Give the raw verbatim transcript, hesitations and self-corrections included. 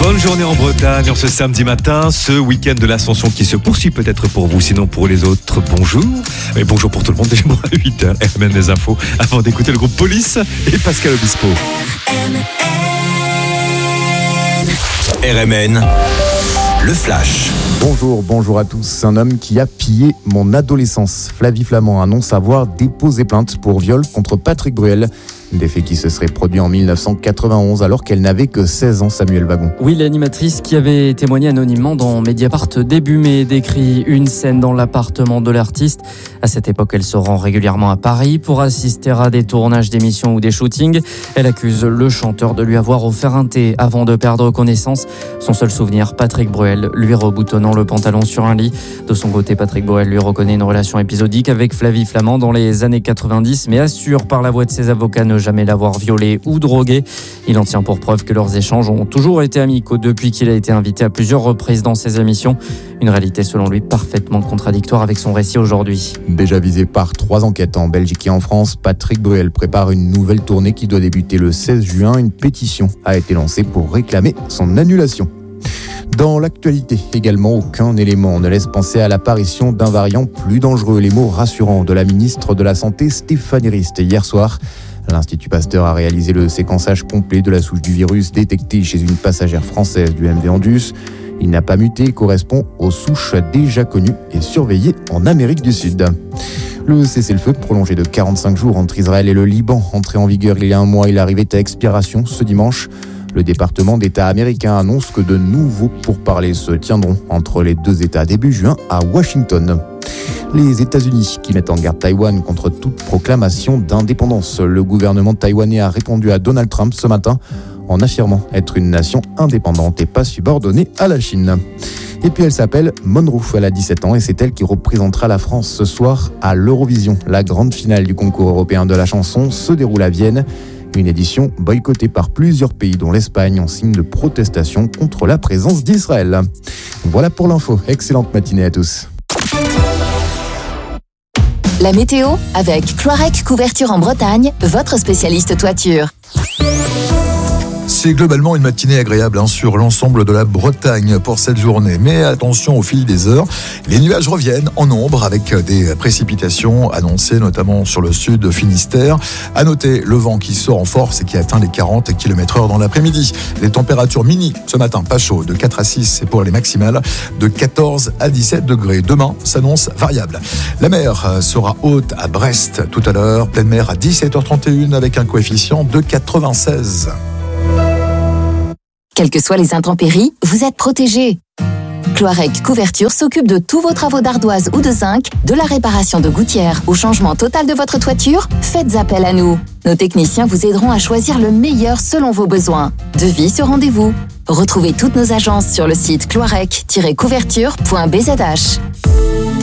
Bonne journée en Bretagne en ce samedi matin, ce week-end de l'Ascension qui se poursuit peut-être pour vous, sinon pour les autres, bonjour. Et bonjour pour tout le monde, déjà bon à huit heures, R M N les infos, avant d'écouter le groupe Police et Pascal Obispo. R M N, le flash. Bonjour, bonjour à tous. Un homme qui a pillé mon adolescence. Flavie Flamand annonce avoir déposé plainte pour viol contre Patrick Bruel. Des faits qui se seraient produits en dix-neuf cent quatre-vingt-onze alors qu'elle n'avait que seize ans, Samuel Wagon. Oui, l'animatrice qui avait témoigné anonymement dans Mediapart début mai décrit une scène dans l'appartement de l'artiste. À cette époque, elle se rend régulièrement à Paris pour assister à des tournages d'émissions ou des shootings. Elle accuse le chanteur de lui avoir offert un thé avant de perdre connaissance. Son seul souvenir, Patrick Bruel lui reboutonnant le pantalon sur un lit. De son côté, Patrick Bruel lui reconnaît une relation épisodique avec Flavie Flamand dans les années quatre-vingt-dix, mais assure par la voix de ses avocats ne jamais l'avoir violé ou drogué. Il en tient pour preuve que leurs échanges ont toujours été amicaux depuis qu'il a été invité à plusieurs reprises dans ses émissions. Une réalité selon lui parfaitement contradictoire avec son récit aujourd'hui. Déjà visé par trois enquêtes en Belgique et en France, Patrick Bruel prépare une nouvelle tournée qui doit débuter le seize juin. Une pétition a été lancée pour réclamer son annulation. Dans l'actualité également, aucun élément ne laisse penser à l'apparition d'un variant plus dangereux. Les mots rassurants de la ministre de la Santé Stéphanie Rist hier soir. L'Institut Pasteur a réalisé le séquençage complet de la souche du virus détectée chez une passagère française du M V Andus. Il n'a pas muté et correspond aux souches déjà connues et surveillées en Amérique du Sud. Le cessez-le-feu prolongé de quarante-cinq jours entre Israël et le Liban, entré en vigueur il y a un mois, il arrivait à expiration ce dimanche. Le département d'État américain annonce que de nouveaux pourparlers se tiendront entre les deux États début juin à Washington. Les États-Unis qui mettent en garde Taïwan contre toute proclamation d'indépendance. Le gouvernement taïwanais a répondu à Donald Trump ce matin en affirmant être une nation indépendante et pas subordonnée à la Chine. Et puis elle s'appelle Monroe, elle a dix-sept ans et c'est elle qui représentera la France ce soir à l'Eurovision. La grande finale du concours européen de la chanson se déroule à Vienne. Une édition boycottée par plusieurs pays dont l'Espagne en signe de protestation contre la présence d'Israël. Voilà pour l'info. Excellente matinée à tous. La météo avec Cloirec Couverture en Bretagne, votre spécialiste toiture. C'est globalement une matinée agréable hein, sur l'ensemble de la Bretagne pour cette journée. Mais attention, au fil des heures, les nuages reviennent en nombre avec des précipitations annoncées notamment sur le sud Finistère. À noter le vent qui sort en force et qui atteint les quarante kilomètres heure dans l'après-midi. Les températures mini ce matin, pas chaud, de quatre à six et pour les maximales de quatorze à dix-sept degrés. Demain s'annonce variable. La mer sera haute à Brest tout à l'heure, pleine mer à dix-sept heures trente et un avec un coefficient de quatre-vingt-seize. Quelles que soient les intempéries, vous êtes protégés. Cloirec Couverture s'occupe de tous vos travaux d'ardoise ou de zinc, de la réparation de gouttières au changement total de votre toiture. Faites appel à nous. Nos techniciens vous aideront à choisir le meilleur selon vos besoins. Devis sur rendez-vous. Retrouvez toutes nos agences sur le site cloirec tiret couverture point b z h.